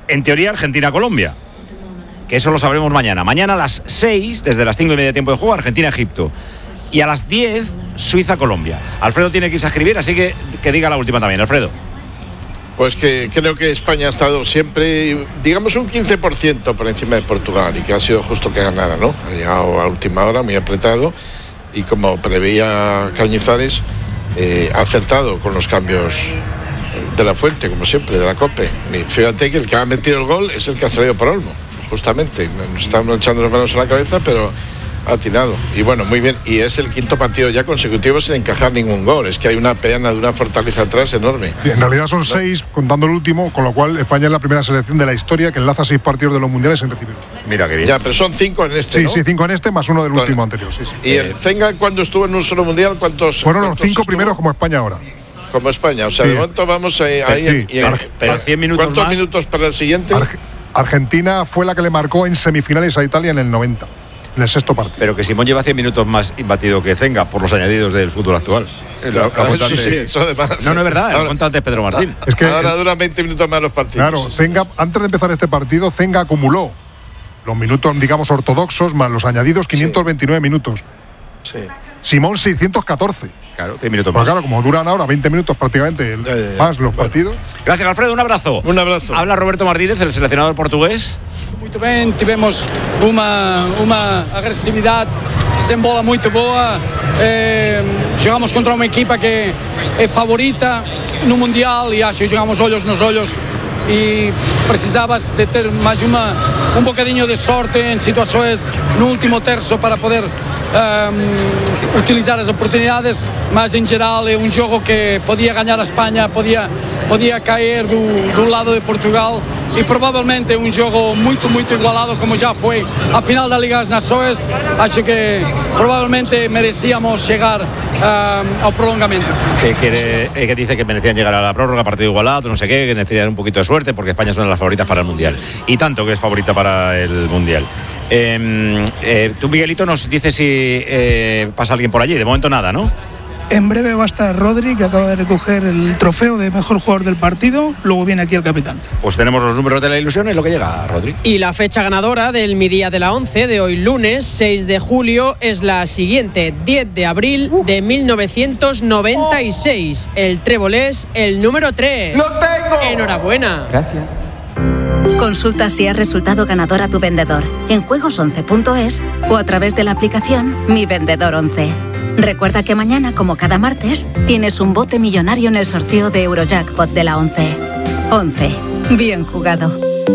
en teoría, Argentina-Colombia. Que eso lo sabremos mañana. Mañana a las 6, desde las 5:30 tiempo de juego, Argentina-Egipto. Y a las 10, Suiza-Colombia. Alfredo tiene que irse a escribir, así que diga la última también, Alfredo. Pues que creo que España ha estado siempre, digamos, un 15% por encima de Portugal y que ha sido justo que ganara, ¿no? Ha llegado a última hora, muy apretado, y como preveía Cañizares, ha acertado con los cambios de la fuente, como siempre, de la COPE. Y fíjate que el que ha metido el gol es el que ha salido por Olmo, justamente. Nos estamos echando las manos a la cabeza, pero ha tirado. Y bueno, muy bien. Y es el quinto partido ya consecutivo sin encajar ningún gol. Es que hay una peana de una fortaleza atrás enorme. Y en realidad son 6, contando el último, con lo cual España es la primera selección de la historia que enlaza 6 partidos de los mundiales sin recibir. Mira qué bien. Ya, pero son 5 en este, Sí, ¿no? sí, 5 en este, más uno del último anterior. Sí, sí. ¿Y el Zenga cuando estuvo en un solo mundial, cuántos? Fueron los 5 estuvo? primeros como España ahora. Como España, o sea, Sí. de momento vamos ahí. Sí, pero 100 minutos ¿Cuántos más? minutos para el siguiente? Argentina fue la que le marcó en semifinales a Italia en el 90, en el sexto partido. Pero que Simón lleva 100 minutos más imbatido que Zenga por los añadidos del fútbol actual. Sí, eso además. No, es verdad, lo cuenta antes Pedro Martín. Es que ahora duran 20 minutos más los partidos. Claro, Zenga, antes de empezar este partido, Zenga acumuló los minutos, digamos, ortodoxos, más los añadidos, 529 minutos. Sí. Simón, 614. Claro, 100 minutos Pues más. claro, como duran ahora 20 minutos prácticamente más los partidos. Gracias, Alfredo, un abrazo. Un abrazo. Habla Roberto Martínez, el seleccionador portugués. Muito bem, tivemos uma agressividade sem bola muito boa. Jogamos contra uma equipa que é favorita no Mundial e acho que jogamos olhos nos olhos e precisavas de ter mais um bocadinho de sorte em situações no último terço para poder utilizar as oportunidades, mas em geral é jogo que podia ganhar a Espanha, podia cair do lado de Portugal e provavelmente é jogo muito igualado como já foi a final da Liga das Nações. Acho que provavelmente merecíamos chegar ao prolongamento. Que dice que merecían llegar a la prórroga, partido igualado, no sé qué, que necesitarían un poquito de suerte porque España es una de las favoritas para el Mundial. Y tanto que es favorita para el Mundial. Tú, Miguelito, nos dices si pasa alguien por allí. De momento nada, ¿no? En breve va a estar Rodri, que acaba de recoger el trofeo de mejor jugador del partido. Luego viene aquí el capitán. Pues tenemos los números de la ilusión, es lo que llega, Rodri. Y la fecha ganadora del Mi Día de la 11 de hoy lunes 6 de julio es la siguiente: 10 de abril de 1996. El trébol es el número 3. ¡Lo tengo! Enhorabuena. Gracias. Consulta si has resultado ganador a tu vendedor en juegos11.es o a través de la aplicación Mi Vendedor 11. Recuerda que mañana, como cada martes, tienes un bote millonario en el sorteo de Eurojackpot de la 11. 11. Bien jugado.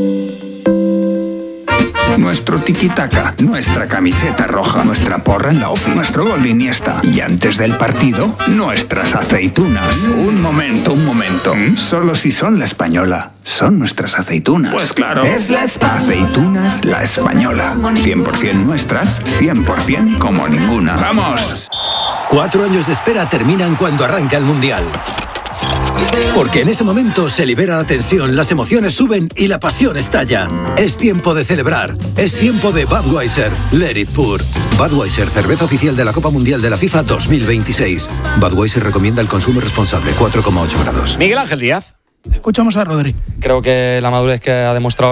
Nuestro tiki-taka, nuestra camiseta roja, nuestra porra en la ofi, nuestro gol de Iniesta. Y antes del partido, nuestras aceitunas. Un momento. Solo si son la española. Son nuestras aceitunas. Pues claro. Es la Aceitunas La Española. 100% nuestras, 100% como ninguna. ¡Vamos! 4 años de espera terminan cuando arranca el Mundial. Porque en ese momento se libera la tensión, las emociones suben y la pasión estalla. Es tiempo de celebrar. Es tiempo de Budweiser. Let it pour. Budweiser, cerveza oficial de la Copa Mundial de la FIFA 2026. Budweiser recomienda el consumo responsable, 4,8 grados. Miguel Ángel Díaz. Escuchamos a Rodri. Creo que la madurez que ha demostrado